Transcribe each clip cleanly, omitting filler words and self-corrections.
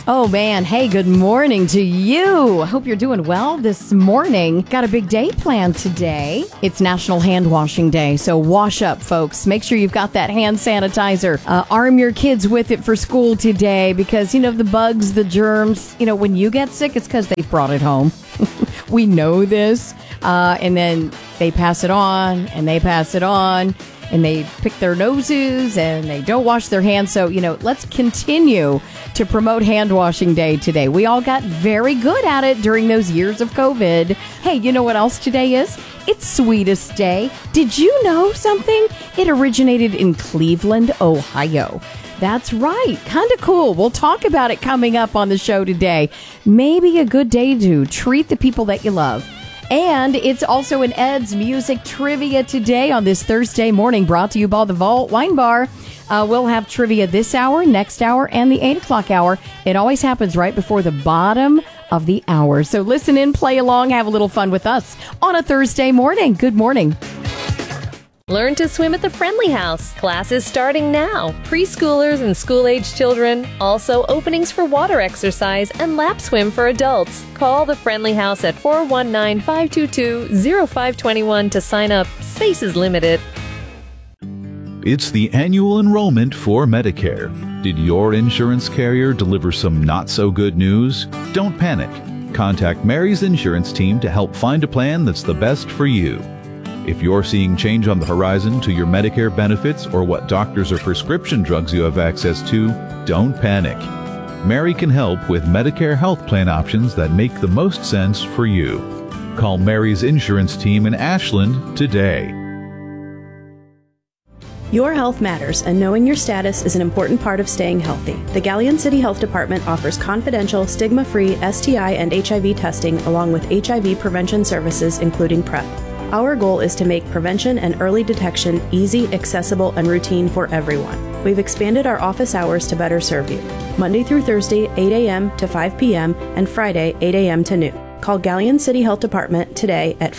Oh, man. Hey, good morning to you. I hope you're doing well this morning. Got a big day planned today. It's National Hand Washing Day, so wash up, folks. Make sure you've got that hand sanitizer. Arm your kids with it for school today because, the bugs, the germs, when you get sick, it's because they've brought it home. We know this. And then they pass it on, and they pass it on. And they pick their noses and they don't wash their hands. So, let's continue to promote Hand Washing Day today. We all got very good at it during those years of COVID. Hey, you know what else today is? It's Sweetest Day. Did you know something? It originated in Cleveland, Ohio. That's right. Kind of cool. We'll talk about it coming up on the show today. Maybe a good day to treat the people that you love. And it's also an Ed's Music Trivia today on this Thursday morning, brought to you by the Vault Wine Bar. We'll have trivia this hour, next hour, and the 8 o'clock hour. It always happens right before the bottom of the hour. So listen in, play along, have a little fun with us on a Thursday morning. Good morning. Learn to swim at the Friendly House. Classes starting now. Preschoolers and school-age children. Also openings for water exercise and lap swim for adults. Call the Friendly House at 419-522-0521 to sign up. Space is limited. It's the annual enrollment for Medicare. Did your insurance carrier deliver some not-so-good news? Don't panic. Contact Mary's insurance team to help find a plan that's the best for you. If you're seeing change on the horizon to your Medicare benefits or what doctors or prescription drugs you have access to, don't panic. Mary can help with Medicare health plan options that make the most sense for you. Call Mary's insurance team in Ashland today. Your health matters, and knowing your status is an important part of staying healthy. The Galleon City Health Department offers confidential, stigma-free STI and HIV testing along with HIV prevention services, including PrEP. Our goal is to make prevention and early detection easy, accessible, and routine for everyone. We've expanded our office hours to better serve you. Monday through Thursday, 8 a.m. to 5 p.m., and Friday, 8 a.m. to noon. Call Galleon City Health Department today at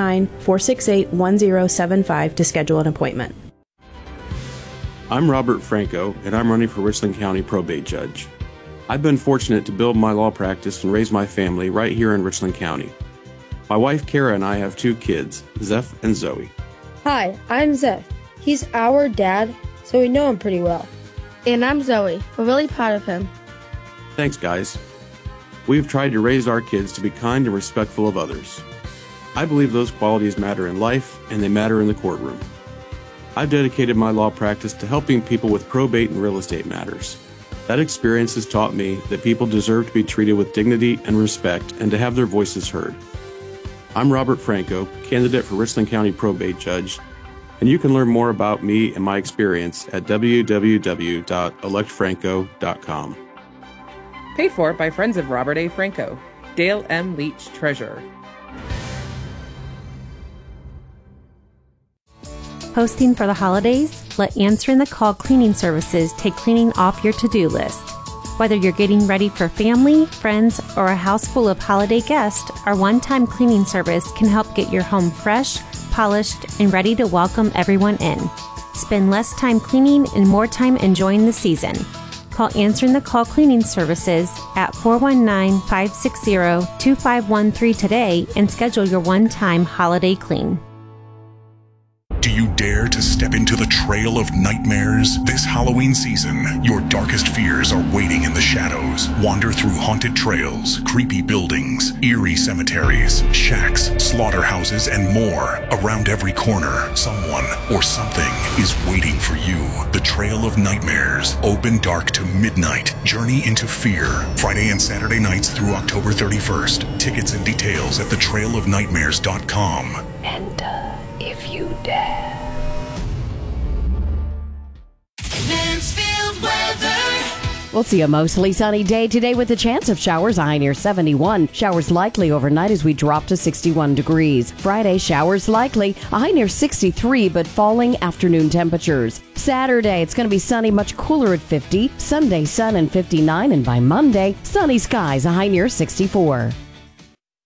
419-468-1075 to schedule an appointment. I'm Robert Franco, and I'm running for Richland County Probate Judge. I've been fortunate to build my law practice and raise my family right here in Richland County. My wife Kara and I have 2 kids, Zeph and Zoe. Hi, I'm Zeph. He's our dad, so we know him pretty well. And I'm Zoe. We're really proud of him. Thanks, guys. We've tried to raise our kids to be kind and respectful of others. I believe those qualities matter in life, and they matter in the courtroom. I've dedicated my law practice to helping people with probate and real estate matters. That experience has taught me that people deserve to be treated with dignity and respect and to have their voices heard. I'm Robert Franco, candidate for Richland County Probate Judge, and you can learn more about me and my experience at www.electfranco.com. Paid for by Friends of Robert A. Franco. Dale M. Leach, Treasurer. Hosting for the holidays? Let Answering the Call cleaning services take cleaning off your to-do list. Whether you're getting ready for family, friends, or a house full of holiday guests, our one-time cleaning service can help get your home fresh, polished, and ready to welcome everyone in. Spend less time cleaning and more time enjoying the season. Call Answering the Call cleaning services at 419-560-2513 today and schedule your one-time holiday clean. Do you dare to step into the trail of nightmares? This Halloween season, your darkest fears are waiting in the shadows. Wander through haunted trails, creepy buildings, eerie cemeteries, shacks, slaughterhouses, and more. Around every corner, someone or something is waiting for you. The Trail of Nightmares. Open dark to midnight. Journey into fear. Friday and Saturday nights through October 31st. Tickets and details at thetrailofnightmares.com. Enter if you dare. Mansfield weather. We'll see a mostly sunny day today with a chance of showers, a high near 71. Showers likely overnight as we drop to 61 degrees. Friday, showers likely, a high near 63, but falling afternoon temperatures. Saturday, it's going to be sunny, much cooler at 50. Sunday, sun and 59, and by Monday, sunny skies, a high near 64.